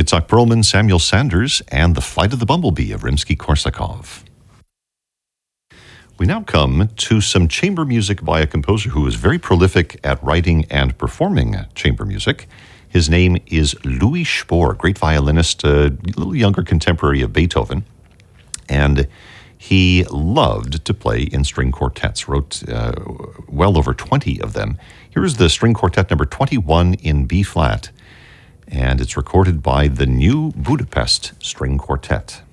Itzhak Perlman, Samuel Sanders, and The Flight of the Bumblebee of Rimsky-Korsakov. We now come to some chamber music by a composer who is very prolific at writing and performing chamber music. His name is Louis Spohr, great violinist, a little younger contemporary of Beethoven. And he loved to play in string quartets, wrote well over 20 of them. Here's the string quartet number 21 in B-flat, and it's recorded by the New Budapest String Quartet.